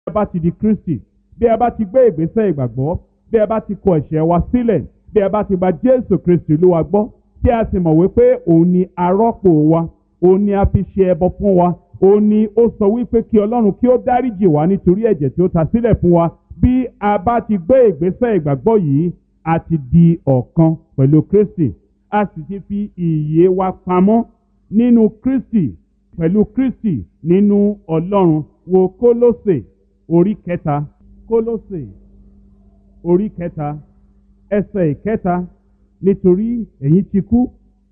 a bá ti di Kristi, bí a bá ti gbé ìgbésẹ̀ ìgbàgbọ́, bí a bá ti kọ ẹ̀ṣẹ̀ wa sílẹ̀, bí a bá ti gba Jésù Kristi Olúwa gbọ́, tí a sì mọ̀ wípé òun ni arọ́pò wa, òun ni a fi ṣe ẹbọ fún wa, òun ni ó sọ wípé kí Ọlọ́run kí ó dáríjì wá nítorí ẹ̀jẹ̀ tí ó ta sílẹ̀ fún wa. Bí a bá ti gbé ìgbésẹ̀ ìgbàgbọ́ yìí, a ti di ọ̀kan pẹ̀lú Kristi, a sì ti fi ìyè wa pamọ́ nínú Kristi, pẹ̀lú Kristi nínú Ọlọ́run. Wo Kólósè orí kẹta, Kólósè orí kẹta ẹsẹ̀ ìkẹta, nítorí ẹ̀yin ti kú,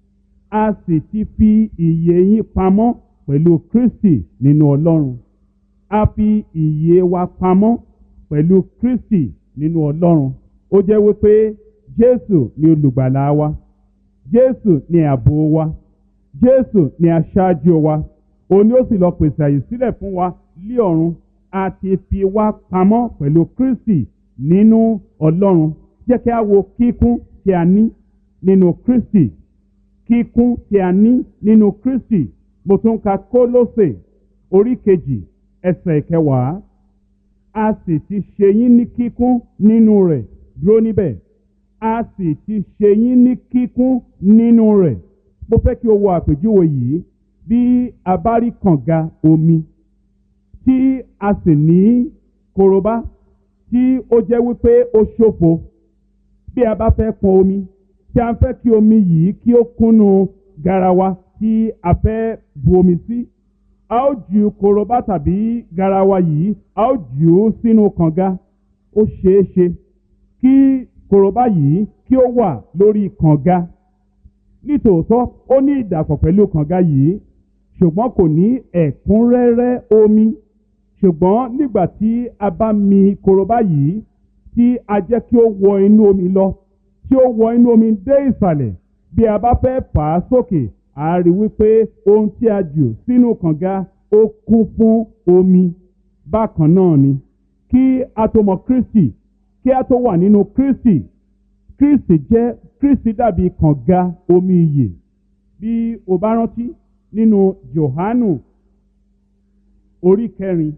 a sì ti fi ìyè yín pamọ́ pẹ̀lú Kristi nínú Ọlọ́run. A fi ìyè wa pamọ́ pẹ̀lú Kristi nínú Ọlọ́run. Ó jẹ́ wípé Jésù ni olùgbàlà wa, Jésù ni ààbò wa, Jésù ni aṣáájú wa. Òun ni ó sì lọ pèsè àyè sílẹ̀ fún wa lí ọ̀run. A ti fi wá pamọ́ pẹ̀lú Kristi nínú Ọlọ́run. Jẹ́ kí a wo kíkún tí a ní nínú Kristi. Kíkún tí a ní nínú Kristi. Mo tún ka Kólósè orí kejì ẹsẹ̀ ìkẹwàá. A sì ti ṣe yín ní kíkún nínú rẹ̀. Dúró níbẹ̀. A sì ti ṣe yín ní kíkún nínú rẹ̀. Mo fẹ́ kí o wo àpèjúwe yìí. Bí a bá rí kànga omi tí a sì ní korobá tí ó jẹ́ wípé ó ṣófo, bí a bá fẹ́ pọn omi, tí a fẹ́ kí omi yìí kí ó kúnnú garawa tí a fẹ́ bu omi sí, a ó ju korobá tàbí garawa yìí, a ó jù ú sínú kànga. Ó ṣeé ṣe kí korobá yìí kí ó wà lórí kànga. Nítòótọ́ ó ní ìdàpọ̀ pẹ̀lú kànga yìí, ṣùgbọ́n kò ní ẹ̀kúnrẹ́rẹ́ omi. Ṣùgbọ́n nígbà tí a bá mi korobá yìí, tí a jẹ́ kí ó wọ inú omi lọ, tí ó wọ inú omi dé ìsàlẹ̀, bí a bá fẹ́ fà á sókè, a rí wípé ohun tí a jù sínú kànga ó kún fún omi. Bákan náà ni kí a tó mọ Kristi, kí a tó wà nínú Kristi, Kristi dàbí kànga omi ìyè. Bí o bá rántí nínú Jòhánù orí kẹrin,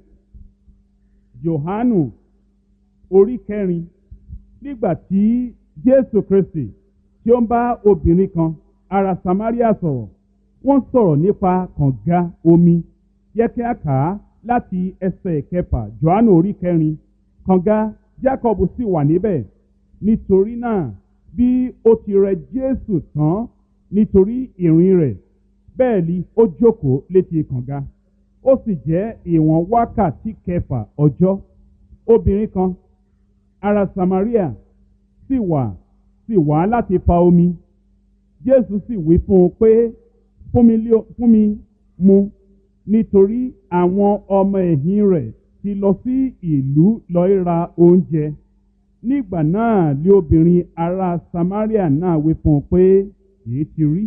Jòhánù orí kẹrin, nígbà tí Jésù Kristi tí ó ń bá obìnrin kan ará Samaria sọ̀rọ̀, wọ́n sọ̀rọ̀ nípa kànga omi. Yẹ kí a kà á láti ẹsẹ̀ ìkẹfà. Jòhánù orí kẹrin. Kànga Jákọ́bù sì wà níbẹ̀. Nítorí náà bí ó ti rẹ Jésù tán nítorí ìrìn rẹ̀, bẹ́ẹ̀ ni ó jókòó létí kànga. Ó sì jẹ́ ìwọ̀n wákàtí kẹfà ọjọ́. Obìnrin kan ará Samaria sì wá láti fa omi. Jésù sì wí fún un pé, fún mi mu, nítorí àwọn ọmọ ẹ̀yìn rẹ̀ ti lọ sí ìlú lọ ra oúnjẹ. Nígbà náà lé obìnrin ará Samaria náà wí fún un pé, èyí ti rí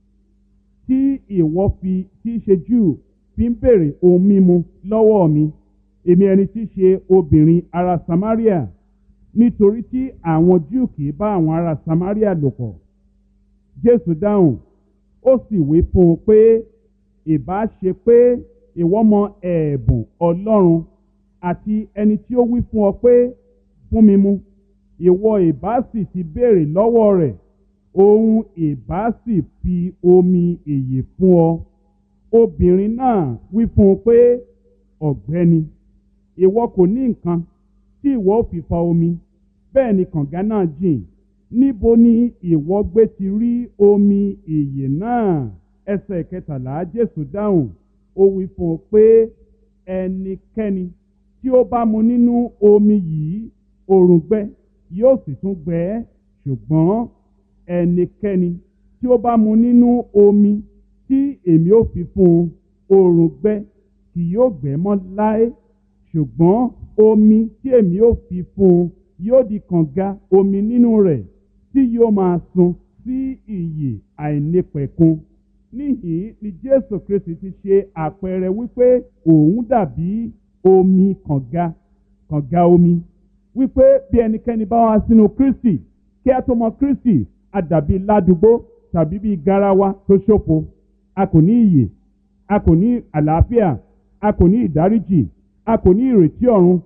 tí ìwọ tí í ṣe Júù fi ń béèrè ohun mímu lọ́wọ́ mi, èmi ẹni tí í ṣe obìnrin ará Samaria? Nítorí tí àwọn Júù kì í bá àwọn ará Samaria lò pọ̀. Jésù dáhùn, ó sì wí fún un pé, ìbá ṣe pé ìwọ mọ ẹ̀bùn Ọlọ́run àti ẹni tí ó wí fún ọ pé, fún mi mu, ìwọ ìbá sì ti béèrè lọ́wọ́ rẹ̀, òun ìbá sì fi omi ìyè fún ọ. Obìnrin náà wí fún un pé, ọ̀gbẹ́ni, ìwọ kò ní nǹkan tí ìwọ ó fi fa omi, bẹ́ẹ̀ ni kànga náà jìn. Níbo ni ìwọ gbé ti rí omi ìyè náà? Ẹsẹ̀ kẹtàlá. Jésù dáhùn, ó wí fún un pé, ẹnikẹ́ni tí ó bá mu nínú omi yìí, òrùngbẹ yóò sì tún gbẹ ẹ́. Ṣùgbọ́n ẹnikẹ́ni tí ó bá mu nínú omi tí èmi ó fi fún un, òrùngbẹ kì yóò gbẹ mọ́ láé. Ṣùgbọ́n omi tí èmi ó fi fún un yóò di kànga omi nínú rẹ̀, tí yóò máa sun sí ìyè àìnípẹ̀kun. Níhìn ni Jésù Kristi ti ṣe àpẹẹrẹ wípé òun dàbí omi kànga omi. Wípé bí ẹnikẹ́ni bá wá sínú Kristi, kí a tó mọ Kristi, a dàbí ládùúgbò tàbí bí garawa tó ṣófo. A kò ní ìyè, a kò ní àlàáfíà, a kò ní ìdáríjì, a kò ní ìrètí ọ̀run